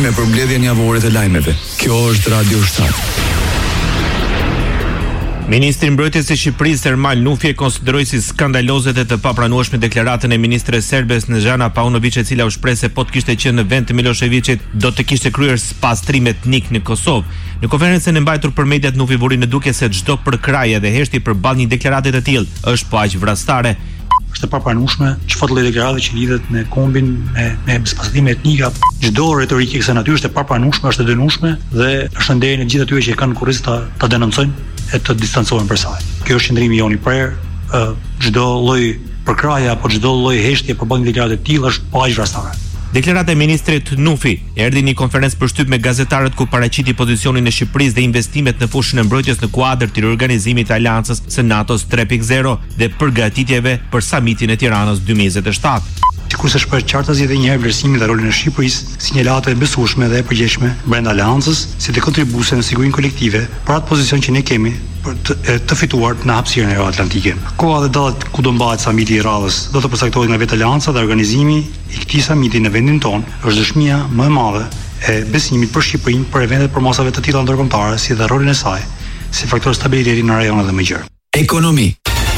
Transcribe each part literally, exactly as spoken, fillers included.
në përmbledhjen javore të lajmeve. Kjo është Radio shtat. Ministri i Mbrojtjes së Shqipërisë Ermal Nufi e konsideroi si skandaloze dhe të papranueshme deklaratën e ministres serbe Snežana Paunović, e cila u shpreh se po të kishte qenë në vend të Miloševićit, do të kishte kryer pastrim etnik në Kosovë. Në konferencën e mbajtur për mediat, Nufi vuri në duke se çdo përkrahje dhe heshtje përballë një deklarate të tillë është po aq vrastare. Është e papranueshme çfarë lloj deklarate që lidhet me kombin, me me pastrime etnika. Çdo retorikë kësaj natyre është e papranueshme, është e dënueshme dhe është ndërë në gjithë atyre që kanë kurriz ta ta denoncojnë e të distancohen për saj. Kjo është qëndrimi jon i prerë, çdo lloj përkrahje apo çdo lloj heshtje përballë deklarate të tilla është pa aq vrastare. Deklarata e ministrit Nufi erdhi në një konferencë përshtyp me gazetarët ku paraqiti pozicionin e Shqipërisë dhe investimet në fushën e mbrojtjes në kuadër të riorganizimit të aleancës së NATO-s tre pikë zero dhe përgatitjeve për samitin e Tiranës dy mijë e njëzet e shtatë. Sikurse shpreh qartësi edhe një herë vlerësimin dhe rolin e Shqipërisë si një aleate e besueshme dhe e përgjegjshme brenda aleancës, si të kontribuese në sigurinë kolektive për atë pozicion që ne kemi për të, të fituar në hapësirën euroatlantike. Koha dhe dallat ku do mbahet samiti i radhës do të përcaktohet nga vetë aleanca dhe organizimi i këtij samiti në vendin tonë është dëshmia më e madhe e besimit për Shqipërinë për eventet për masave të tilla ndërkombëtare, si dhe rolin e saj si faktor stabiliteti në rajonet dhe më gjerë. Ekonomi.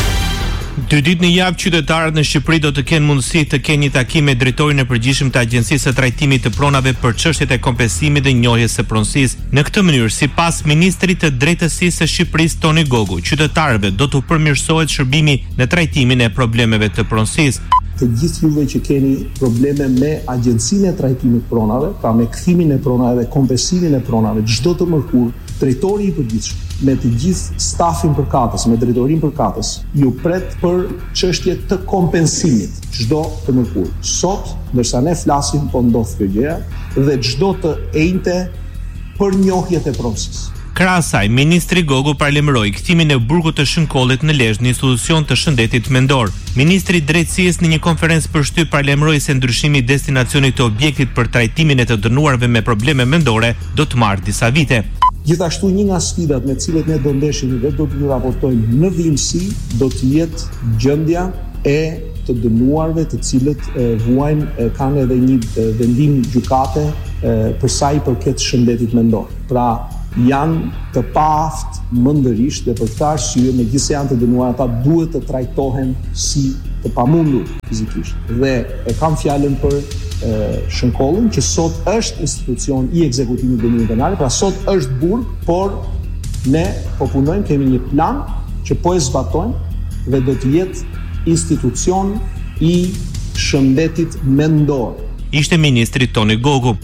Dy ditë në javë qytetarët në Shqipëri do të kenë mundësi të kenë një takim me drejtorin e përgjithshëm të Agjencisë së Trajtimit të Pronave për çështjet e kompensimit dhe njohjes së pronësisë. Në këtë mënyrë, sipas ministrit të drejtësisë së Shqipërisë Toni Gogu, qytetarëve do t'u përmirësohet shërbimi në trajtimin e problemeve të pronësisë. Të gjithë juve që keni probleme me Agjencinë e Trajtimit Pronave, pra me kthimin e pronave dhe kompensimin e pronave, çdo të mërkurë, drejtori i përgjithshëm me të gjithë stafin përkatës, me drejtorin përkatës, ju pret për çështje të kompensimit çdo të mërkurë. Sot, ndërsa ne flasim, po ndodh kjo gjë dhe çdo të enjte për njohjet e pronësisë. Krahas saj, ministri Gogu paralajmëroi kthimin e burgut të Shënkollit në Lezhë, një institucion të shëndetit mendor. Ministri i Drejtësisë në një konferencë përshtyp paralajmëroi se ndryshimi i destinacionit të objektit për trajtimin e të dënuarve me probleme mendore do të marrë disa vite. Gjithashtu një nga sfidat me cilët ne do ndeshemi dhe do të ju raportojmë në vimësi do të jetë gjendja e të dënuarve të cilët e, vuajnë e, kanë edhe një e, vendim gjykate e, për sa i përket shëndetit mendor. Pra janë të paaft mëndërisht dhe për këtë arsye megjithëse janë të dënuar ata duhet të trajtohen si të pamundur fizikisht. Dhe e kam fjalën për Shënkollin, që sot është institucion i ekzekutimit dënimit penal, pra sot është burg, por ne po punojmë, kemi një plan që po e zbatojmë dhe do të jetë institucion i shëndetit mendor. Ishte ministri Toni Gogu.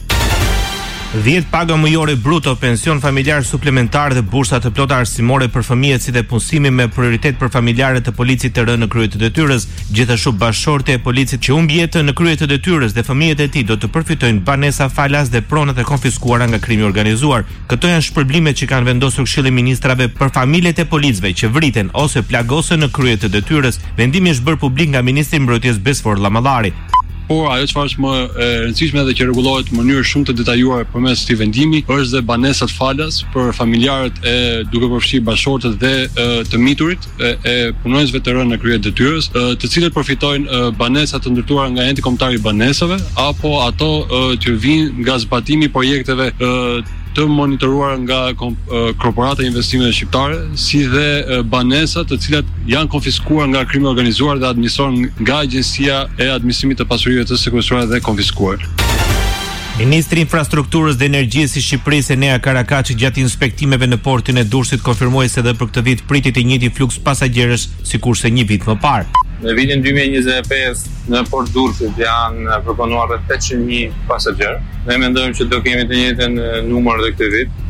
dhjetë paga mujore bruto, pension familjar suplementar dhe bursa të plota arsimore për fëmijët si dhe punësimi me prioritet për familjarët të policit të rënë në krye të detyrës. Gjithashtu bashkëshorti e policit që humbi jetën në krye të detyrës dhe fëmijët e tij do të përfitojnë banesa falas dhe pronat e konfiskuara nga krimi organizuar. Këto janë shpërblimet që kanë vendosur Këshilli i Ministrave për familjet e policëve që vriten ose plagosen në krye të detyrës. Vendimi është bërë publik nga ministri i Mbrojtjes Besfor Llamallari. Por ajo çfarë është më e rëndësishme dhe që rregullohet në mënyrë shumë të detajuar përmes këtij vendimi është dhe banesat falas për familjarët e duke përfshirë bashkëshortët dhe e, të miturit e, e punonjësve të rënë në krye të detyrës, të cilët përfitojnë e, banesa të ndërtuara nga enti kombëtar i banesave apo ato e, që vijnë nga zbatimi i projekteve e, të monitoruar nga korporata e investimeve shqiptare, si dhe banesa të cilat janë konfiskuar nga krimi organizuar dhe administrohen nga Agjencia e Administrimit të Pasurive të Sekuestruara dhe Konfiskuar. Ministri i Infrastrukturës dhe Energjisë i Shqipërisë Enea Karakaçi gjatë inspektimeve në portin e Durrësit konfirmoi se edhe për këtë vit pritet i njëjti fluks pasagjerësh sikurse një vit më parë. Në vitin dy mijë e njëzet e pesë në Port Durrësit janë përpunuar rreth tetëqind mijë pasagjerë. Ne mendojmë që do kemi të njëjtën numër edhe këtë vit.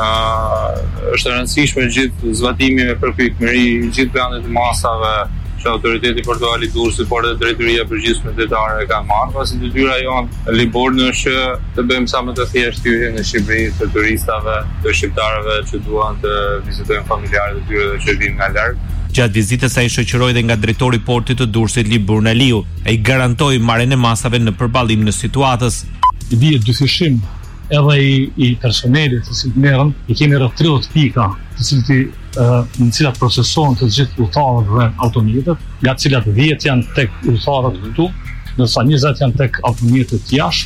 Uh, është e rëndësishme gjithë zbatimi me përpikmëri, gjithë planet e masave që autoriteti portuali Durrësit, por edhe drejtoria përgjithshme detare e kanë marrë, pasi detyra jonë Liburn është të bëjmë sa më të thjeshtë hyrjen në Shqipëri të turistave, të shqiptarëve që duan të vizitojnë familjarët e tyre dhe që vinë nga larg. Gjatë vizitës ai shoqëroi dhe nga drejtori i portit të Durrësit Liburn Aliu. Ai garantoi marrjen e masave në përballim në situatës. I dihet dyfishim edhe i, i personelit të cilët merren, i kemi rreth tridhjetë pika, të cilët uh, në cilat procesohen të gjithë udhëtarët dhe automjetet, nga të cilat dhjetë janë tek udhëtarët këtu, ndërsa njëzet janë tek automjetet jashtë,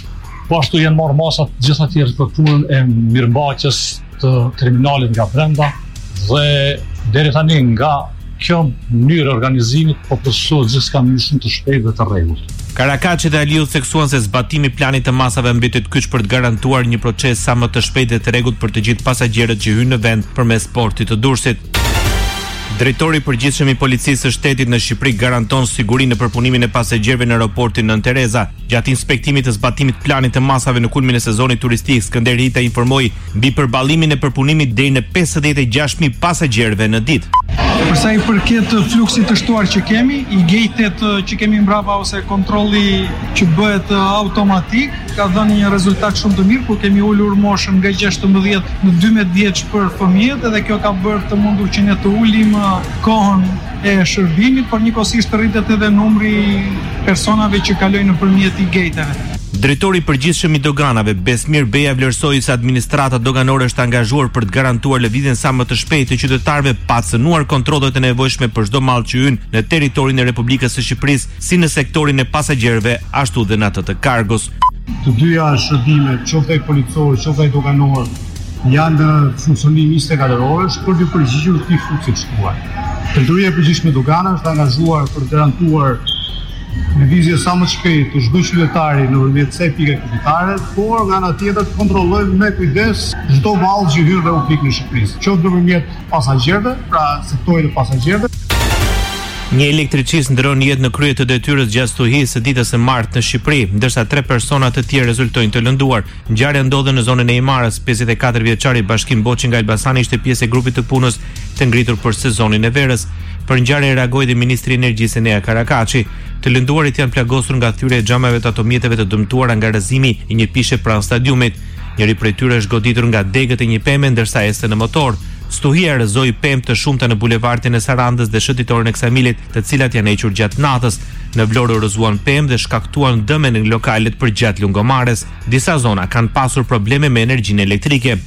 Po ashtu janë marrë masat gjitha tjerë për punën e mirëmbajtjes të terminalit nga brenda dhe deri tani nga kjo mënyrë organizimit po përsohet gjithçka më shumë të shpejtë dhe të rregullt. Karakaçi dhe Aliu theksuan se zbatimi i planit të masave mbetet kyç për të garantuar një proces sa më të shpejtë dhe të rregullt për të gjithë pasagerët që hyjnë në vend përmes portit të Durrësit. Drejtori i përgjithshëm i Policisë së Shtetit në Shqipëri garanton sigurinë në përpunimin e pasagerëve në aeroportin Nën Tereza. Gjatë inspektimit të zbatimit të planit të masave në kulmin e sezonit turistik, Skënder Hita informoi mbi përballimin e përpunimit deri në pesëdhjetë e gjashtë mijë pasagerëve në ditë. Për sa i përket fluksit të shtuar që kemi, i gatet që kemi mbrapa ose kontrolli që bëhet automatik, ka dhënë një rezultat shumë të mirë, kur kemi ulur moshën nga gjashtëmbëdhjetë në dymbëdhjetë vjeç për fëmijët, edhe kjo ka bërë të mundur që ne të ulim kohën e shërbimit, por njëkohësisht rritet edhe numri personave që kalojnë nëpërmjet i gateve. Drejtori i përgjithshëm i doganave Besmir Beja vlerësoi se administrata doganore është angazhuar për të garantuar lëvizjen sa më të shpejtë të qytetarëve pa cënuar kontrollet e nevojshme për çdo mall që hyn në territorin e Republikës së Shqipërisë, si në sektorin e pasagerëve, ashtu dhe në atë të kargos. Të dyja shërbimet, qoftë ai policor, qoftë ai doganor, janë në funksionim njëzet e katër orësh për të përgjigjur këtij fluksi të shtuar. Drejtoria e përgjithshme e doganave është angazhuar për të garantuar lëvizje sa më shpejt të çdo qytetari nëpërmjet kësaj pike qytetare, por nga ana tjetër të kontrollojmë me kujdes çdo mall që hyn dhe u fik në Shqipëri, qoftë nëpërmjet pasagerëve, pra sektorit të pasagerëve. Një elektricist ndron jetë në krye të detyrës gjatë stuhisë së ditës së martë në Shqipëri, ndërsa tre persona të tjerë rezultojnë të lënduar. Ngjarja ndodhi në zonën e Imarës. pesëdhjetë e katër vjeçari Bashkim Boçi nga Elbasani ishte pjesë e grupit të punës të ngritur për sezonin e verës. Për ngjarjen reagoi dhe ministri i energjisë Enea Karakaçi. Të lënduarit janë plagosur nga thyrja e xhameve të atomjeteve të dëmtuara nga rrëzimi i një pishe pranë stadiumit. Njëri prej tyre është goditur nga degët e një peme ndërsa ecte në motor. Stuhia rrëzoi pemë të shumta në bulevardin e Sarandës dhe shëtitorin e Ksamilit, të cilat janë hequr gjatë natës. Në Vlorë rrëzuan pemë dhe shkaktuan dëme në lokalet përgjatë lungommarrjes. Disa zona kanë pasur probleme me energjinë elektrike.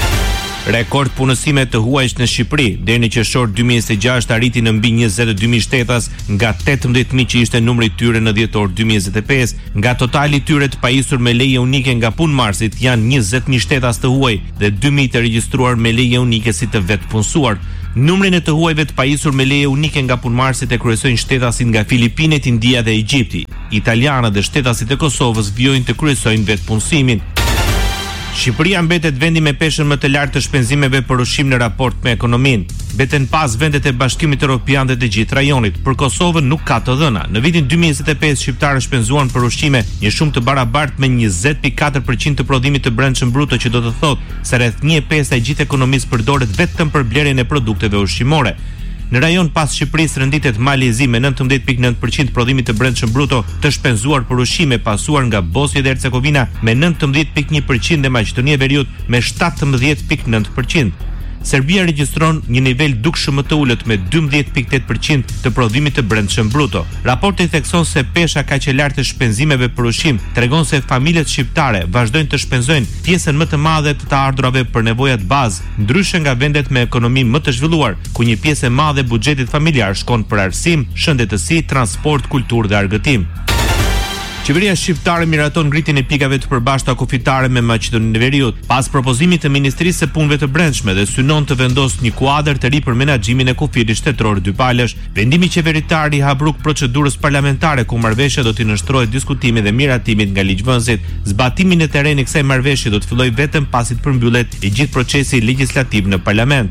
Rekord punësime të huajsh në Shqipëri deri në qershor dy mijë e njëzet e gjashtë arriti në mbi njëzet e dy mijë shtetas nga tetëmbëdhjetë mijë që ishte numri i tyre në dhjetor dy mijë e njëzet e pesë. Nga totali i tyre të pajisur me leje unike nga punëmarrësit janë njëzet mijë shtetas të huaj dhe dy mijë të regjistruar me leje unike si të vetë punësuar. Numrin e të huajve të pajisur me leje unike nga punëmarrësit e kryesojnë shtetasit nga Filipinet, India dhe Egjipti. Italianët dhe shtetasit e Kosovës vijojnë të kryesojnë vetë punësimin. Shqipëria mbetet vendi me peshën më të lartë të shpenzimeve për ushqim në raport me ekonominë. Mbeten pas vendet e Bashkimit Evropian dhe të gjithë rajonit. Për Kosovën nuk ka të dhëna. Në vitin dy mijë e njëzet e pesë shqiptarët shpenzuan për ushqime një shumë të barabartë me njëzet pikë katër përqind të prodhimit të brendshëm bruto, që do të thotë se rreth një e pesë e gjithë ekonomisë përdoret vetëm për blerjen e produkteve ushqimore. Në rajon pas Shqipërisë renditet Malezi me nëntëmbëdhjetë pikë nëntë përqind prodhimit të brendshëm bruto të shpenzuar për ushqime, pasuar nga Bosnja dhe Hercegovina me nëntëmbëdhjetë pikë një përqind dhe Maqedonia e Veriut me shtatëmbëdhjetë pikë nëntë përqind. Serbia regjistron një nivel dukshëm më të ulët me dymbëdhjetë pikë tetë përqind të prodhimit të brendshëm bruto. Raporti thekson se pesha kaq e lartë e shpenzimeve për ushqim tregon se familjet shqiptare vazhdojnë të shpenzojnë pjesën më të madhe të të ardhurave për nevojat bazë, ndryshe nga vendet me ekonomi më të zhvilluar, ku një pjesë e madhe e buxhetit familjar shkon për arsim, shëndetësi, transport, kulturë dhe argëtim. Qeveria shqiptare miraton ngritjen e pikave të përbashkëta kufitare me Maqedoninë e Veriut, pas propozimit të Ministrisë së Punëve të Brendshme, dhe synon të vendosë një kuadër të ri për menaxhimin e kufirit shtetëror dypalësh. Vendimi qeveritar i habruk procedurës parlamentare ku marrëveshja do t'i nënshtrohet diskutimit dhe miratimit nga ligjvënësit. Zbatimi në terren i kësaj marrëveshje do të fillojë vetëm pasi të përmbyllet i gjithë procesi legjislativ në parlament.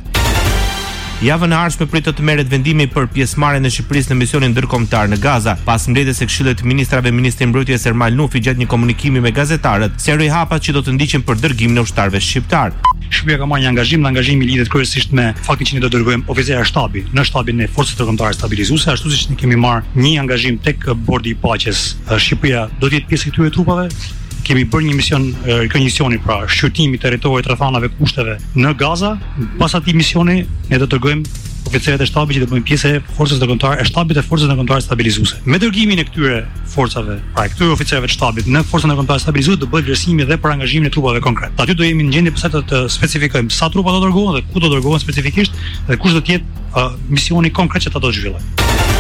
Javën e ardhshme pritet të merret vendimi për pjesëmarrjen e Shqipërisë në misionin ndërkombëtar në Gaza, pas mbledhjes së Këshillit të Ministrave ministri i mbrojtjes Ermal Nufi gjatë një komunikimi me gazetarët, sqaroi hapat që do të ndiqen për dërgimin e ushtarëve shqiptar. Shqipëria ka marrë një angazhim, dhe angazhimi lidhet kryesisht me faktin që ne do dërgojmë oficerë shtabi në shtabin e forcës ndërkombëtare stabilizuese, ashtu siç ne kemi marrë një angazhim tek bordi i paqes. Shqipëria do të jetë pjesë e këtyre trupave. Kemi bërë një mision rikognizioni, pra shqyrtimi i territorit, rrethanave, kushteve në Gaza. Pas atij misioni ne do të dërgojmë oficerët e shtabit që do bëjnë pjesë e forcës ndërkombëtare, e shtabit e forcës ndërkombëtare stabilizuese. Me dërgimin e këtyre forcave, pra këtyre oficerëve të shtabit në forcën ndërkombëtare stabilizuese, do bëhet vlerësimi edhe për angazhimin e trupave konkret. Aty do jemi në gjendje pse të specifikojmë sa trupa do dërgohen dhe ku do dërgohen specifikisht dhe kush do të jetë uh, misioni konkret që ata do zhvillojnë.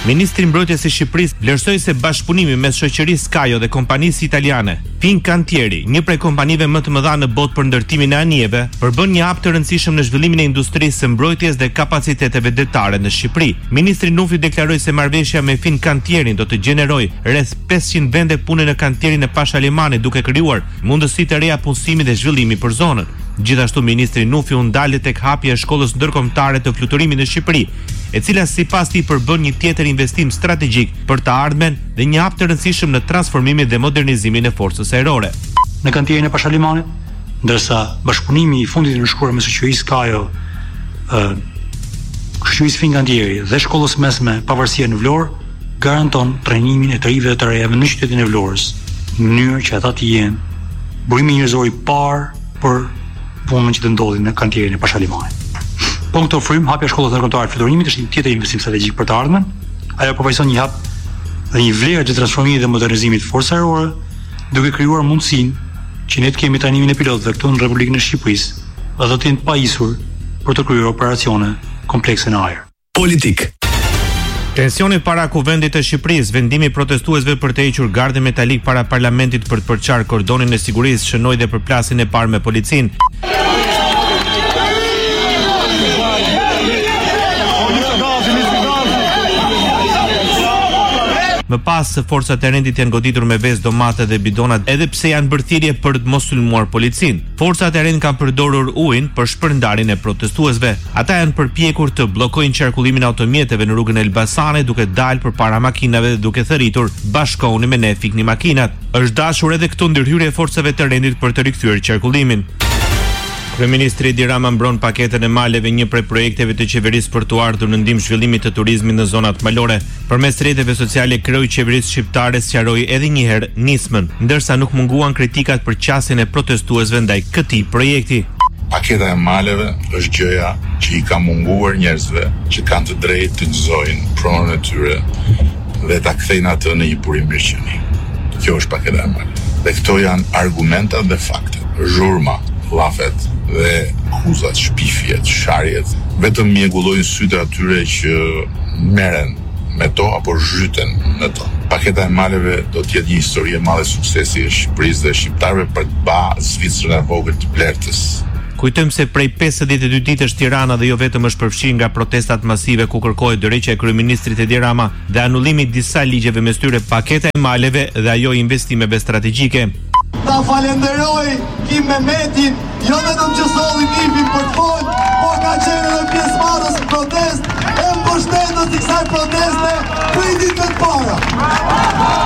Ministri i Mbrojtjes së Shqipërisë vlerësoi se bashkëpunimi mes shoqërisë Scajo dhe kompanisë italiane Fincantieri, një prej kompanive më të mëdha në botë për ndërtimin e anijeve, përbën një hap të rëndësishëm në zhvillimin e industrisë së mbrojtjes dhe kapaciteteve detare në Shqipëri. Ministri Nufi deklaroi se marrëveshja me Fincantierin do të gjenerojë rreth pesëqind vende pune në kantierin e Pashalimani, duke krijuar mundësi të reja punësimi dhe zhvillimi për zonën. Gjithashtu ministri Nufi u ndalë tek hapja e shkollës ndërkombëtare të fluturimit në Shqipëri, e cila sipas tij përbën një tjetër investim strategjik për të ardhmen dhe një hap të rëndësishëm në transformimin dhe modernizimin e forcës ajrore. Në kantierin e Pashalimanit, ndërsa bashkëpunimi i fundit të nënshkruar me shoqërisë Scajo, ë shoqërisë Fincantieri dhe shkollës mesme pavarësia në Vlorë garanton trajnimin e të rinjve të rejave në qytetin e Vlorës, në mënyrë që ata të jenë burimi njerëzor i parë për punën që të ndodhin në kantierin e Pashalimanit. Po në këtë ofrim, hapja e shkollës ndërkombëtare të fluturimit është një tjetër investim strategjik për të ardhmen. Ajo përfaqëson një hap dhe një vlerë të transformimit dhe modernizimit të forcës ajrore, duke krijuar mundësinë që ne të kemi trajnimin e pilotëve këtu në Republikën e Shqipërisë dhe do të jenë të pajisur për të kryer operacione komplekse në ajër. Politik. Tensioni para Kuvendit të Shqipërisë, vendimi i protestuesve për të hequr gardën metalik para parlamentit për të përçarë kordonin e sigurisë, shënoi dhe përplasin e parë me policinë. Më pas se forcat e rendit janë goditur me vezë, domate dhe bidona, edhe pse janë bërë thirrje për të mos sulmuar policinë. Forcat e rendit kanë përdorur ujin për shpërndarjen e protestuesve. Ata janë përpjekur të bllokojnë qarkullimin e automjeteve në rrugën e Elbasanit, duke dalë përpara makinave dhe duke thëritur "Bashkohuni me ne, fikni makinat". Është dashur edhe këtu ndërhyrje e forcave të rendit për të rikthyer qarkullimin. Kryeministri Edi Rama mbron paketën e maleve, një prej projekteve të qeverisë për të ardhur në ndihmë zhvillimit të turizmit në zonat malore. Përmes rrjeteve sociale, kreu i qeverisë shqiptare sqaroi edhe një herë nismën, ndërsa nuk munguan kritikat për qasjen e protestuesve ndaj këtij projekti. Paketa e maleve është gjëja që i ka munguar njerëzve që kanë të drejtë të gëzojnë pronën e tyre dhe ta kthejnë atë në një burim mirëqenie. Kjo është paketa e maleve. Dhe këto janë argumentat dhe faktet. Zhurma, llafet dhe akuzat, shpifjet, sharjet, vetëm mjegullojnë sytë atyre që merren me to apo zhyten në to. Paketa e maleve do të jetë një histori e madhe suksesi e Shqipërisë dhe shqiptarëve për të ba Zvicrën e vogël të Blertës. Kujtojmë se prej pesëdhjetë e dy ditësh Tirana dhe jo vetëm është përfshirë nga protestat masive ku kërkohet dorëheqja e kryeministrit Edi Rama dhe anullimi i disa ligjeve, mes tyre paketa e maleve dhe ajo investimeve strategjike. Ta falenderoj Kim Mehmetin, jo vetëm që solli nifin për të folë, por ka qenë edhe pjesëmarrës në protest, e mbështetës i kësaj proteste prej ditëve të para.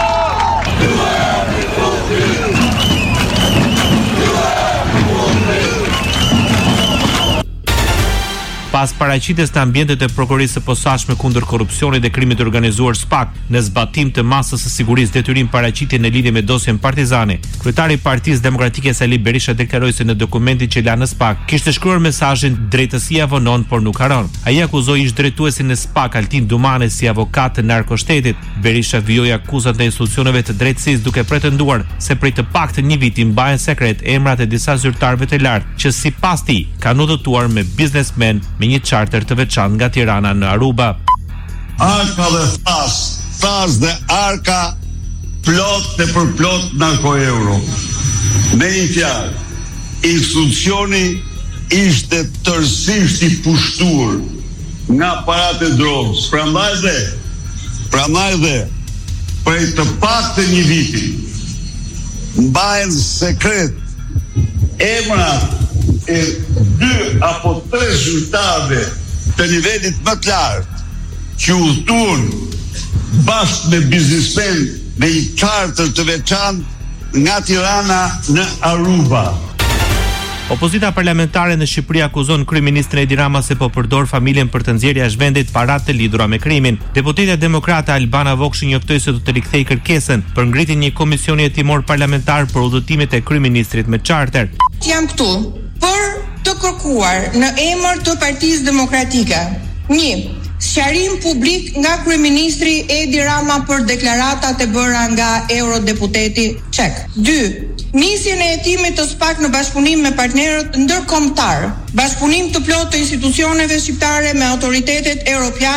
Pas paraqitjes të ambientet e prokurisë së posaçme kundër korrupsionit dhe krimit të organizuar SPAK në zbatim të masës së sigurisë detyrim paraqitje në lidhje me dosjen Partizani, kryetari i Partisë Demokratike Sali Berisha deklaroi se në dokumentin që la në SPAK kishte shkruar mesazhin "Drejtësia vonon por nuk haron". Ai akuzoi ish drejtuesin e SPAK Altin Dumane si avokat të narkoshtetit. Berisha vijoi akuzat e institucioneve të drejtësisë duke pretenduar se prej të paktën një vit i mbahen sekret emrat e disa zyrtarëve të lartë që sipas tij kanë udhëtuar me biznesmen me një charter të veçantë nga Tirana në Aruba. Arka dhe Thas, Thas dhe Arka plot dhe për plot narko euro. Me një fjalë, institucioni ishte tërësisht i pushtuar nga paratë e drogës. Prandaj dhe, prandaj dhe, prej të paktën një viti, mbahen sekret emrat e dy apo tre zyrtarëve të nivelit më të lartë që udhëtuan bashkë me biznesmen me një charter të veçantë nga Tirana në Aruba. Opozita parlamentare në Shqipëri akuzon kryeministrin Edi Rama se po përdor familjen për të nxjerrë jashtë vendit paratë të lidhura me krimin. Deputetja demokrate Albana Vokshi njoftoi se do të rikthejë kërkesën për ngritjen e një komisioni hetimor parlamentar për udhëtimet e kryeministrit me charter. Jam këtu për të kërkuar në emër të Partisë Demokratike një sqarim publik nga kryeministri Edi Rama për deklaratat e bëra nga eurodeputeti Çek. dy Nisjen e hetimit të SPAK në bashkëpunim me partnerët ndërkombëtar, bashkëpunim të plotë të institucioneve shqiptare me autoritetet europiane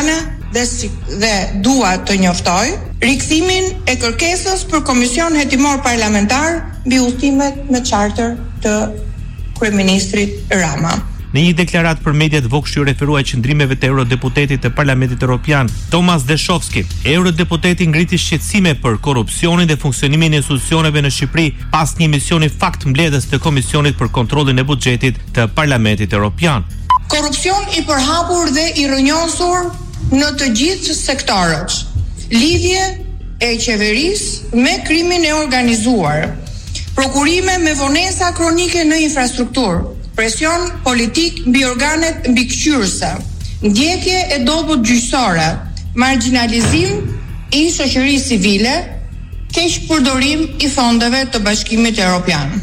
dhe, dhe dua të njoftoj rikthimin e kërkesës për komision hetimor parlamentar mbi udhëtimet me charter të kryeministrit Rama. Në një deklaratë për mediat, Vokshi u referua qëndrimeve të eurodeputetit të Parlamentit Evropian, Tomas Deshovski. Eurodeputeti ngriti shqetësime për korrupsionin dhe funksionimin e institucioneve në Shqipëri pas një misioni fakt mbledhës të Komisionit për Kontrollin e Buxhetit të Parlamentit Evropian. Korrupsion i përhapur dhe i rrënjosur në të gjithë sektorët. Lidhje e qeverisë me krimin e organizuar. Prokurime me vonesa kronike në infrastrukturë. Presion politik mbi organet mbikëqyrëse, ndjekje e dobët gjyqësore, marginalizim i shoqërisë civile, keq përdorim i fondeve të Bashkimit Evropian.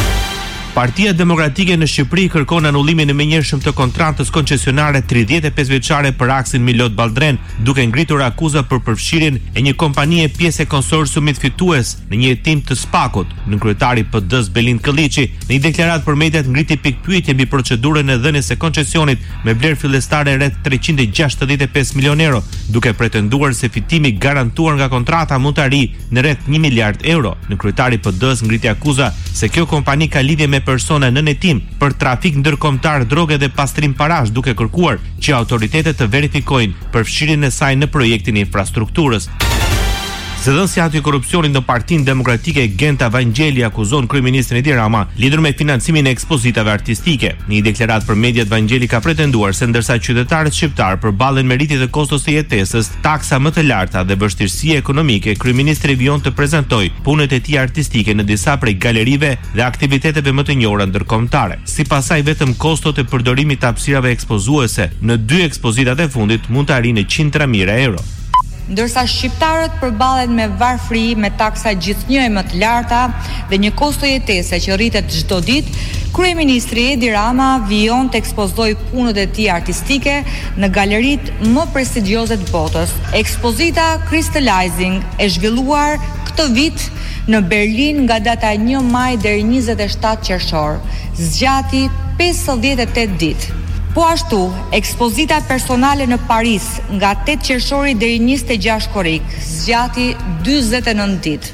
Partia Demokratike në Shqipëri kërkon anullimin e menjëhershëm të kontratës koncesionare tridhjetë e pesë vjeçare për aksin Milot Baldren, duke ngritur akuza për përfshirjen e një kompanie pjesë e konsorciumit fitues në një hetim të Spakut. Në kryetari P D-s Belind Kolliçi, në një deklaratë për mediat ngriti pikpyetje mbi procedurën e dhënies së koncesionit me vlerë fillestare rreth treqind e gjashtëdhjetë e pesë milionë euro, duke pretenduar se fitimi garantuar nga kontrata mund të arrijë në rreth një miliard euro. Në kryetari P D-s ngriti akuza se kjo kompani ka lidhje me persona në hetim për trafik ndërkombëtar droge dhe pastrim parash, duke kërkuar që autoritetet të verifikojnë përfshirjen e saj në projektin e infrastrukturës. Zëdhënësi i korrupsionit në Partinë Demokratike Genta Vangjeli akuzon kryeministrin Edi Rama lidhur me financimin e ekspozitave artistike. Në një deklaratë për mediat, Vangjeli ka pretenduar se ndërsa qytetarët shqiptar përballen me rritje të kostos së jetesës, taksa më të larta dhe vështirësi ekonomike, kryeministri vijon të prezantojë punët e tij artistike në disa prej galerive dhe aktiviteteve më të njohura ndërkombëtare. Sipas saj, vetëm kostot e përdorimit të hapësirave ekspozuese në dy ekspozitat e fundit mund të arrijnë qindra mijë euro. Ndërsa shqiptarët përballen me varfëri, me taksa gjithnjë më të larta dhe një kosto jetese që rritet çdo ditë, kryeministri Edi Rama vijon të ekspozojë punët e tij artistike në galeritë më prestigjioze të botës. Ekspozita Crystallizing e zhvilluar këtë vit në Berlin nga data një maj deri njëzet e shtatë qershor, zgjati pesëdhjetë e tetë ditë. Po ashtu, ekspozita personale në Paris nga tetë qershori deri njëzet e gjashtë korrik, zgjati dyzet e nëntë ditë.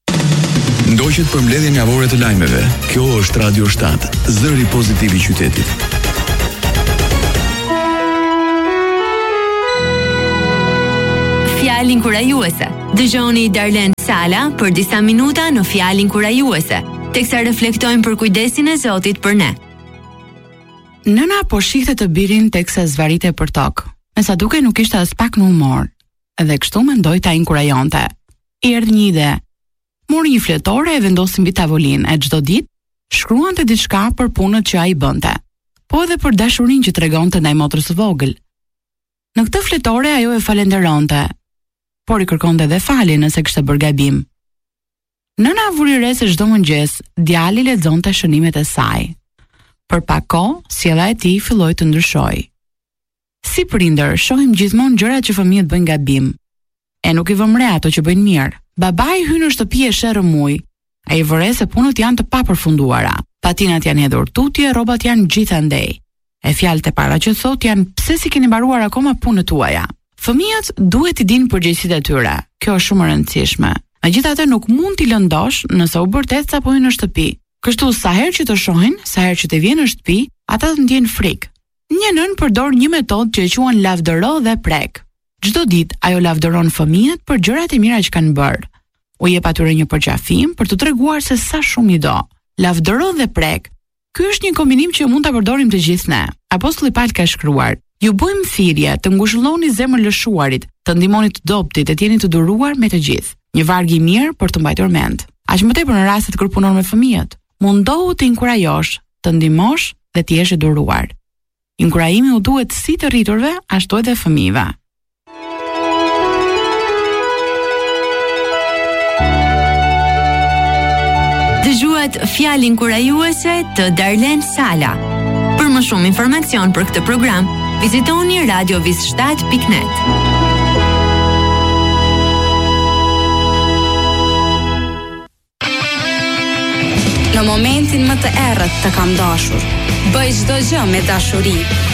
Ndoqët për mbledhjen javore të lajmeve. Kjo është Radio shtat, zëri pozitiv i qytetit. Fjalë inkurajuese. Dëgjoni Darlen Sala për disa minuta në fjalë inkurajuese, teksa reflektojmë për kujdesin e Zotit për ne. Nëna po shihte të birin teksa zvarite për tokë, me sa duke nuk ishte as pak në humor, edhe kështu mendoi ta inkurajonte. I erdhi një ide. Mori një fletore e vendosi mbi tavolinë e çdo ditë shkruante diçka për punët që ai bënte, po edhe për dashurinë që tregonte ndaj motrës së vogël. Në këtë fletore ajo e falenderonte, por i kërkonte edhe falje nëse kishte bërë gabim. Nëna vuri re se çdo mëngjes djali lexonte shënimet e saj. Për pak kohë, sjella e tij filloi të ndryshoi. Si prindër, shohim gjithmonë gjërat që fëmijët bëjnë gabim. E nuk i vëmë re ato që bëjnë mirë. Babai hyn në shtëpi e sherrë ujë. Ai vëre se punët janë të papërfunduara. Patinat janë hedhur tutje, rrobat janë gjithandej. E fjalët e para që thot janë pse si keni mbaruar akoma punët tuaja. Fëmijët duhet i dinë përgjegjësitë e tyre. Kjo është shumë e rëndësishme. Megjithatë nuk mund t'i lëndosh nëse u bërtet apo hyn në shtëpi. Kështu sa herë që të shohin, sa herë që të vjen në shtëpi, ata të ndjen frikë. Një nën përdor një metodë që e quhen lavdëro dhe prek. Çdo ditë ajo lavdëron fëmijët për gjërat e mira që kanë bërë. U jep atyre një përqafim për t'u treguar se sa shumë i do. Lavdëro dhe prek. Ky është një kombinim që mund ta përdorim të gjithë ne. Apostulli Paul ka shkruar: "Ju bëjmë thirrje të ngushëlloni zemrën lëshuarit, të ndihmoni të dobtit, të jeni të duruar me të gjithë." Një varg i mirë për të mbajtur mend. Aq më tepër në rastet kur punon me fëmijët. Mundohu të inkurajosh, të ndihmosh dhe të jesh i duruar. Inkurajimi u duhet si të rriturve, ashtu edhe fëmijëve. Dëgjuat fjalë inkurajuese të Darlen Sala. Për më shumë informacion për këtë program, vizitoni radio vis shtat pikë net. Në momentin më të errët të kam dashur, bëj çdo gjë me dashuri.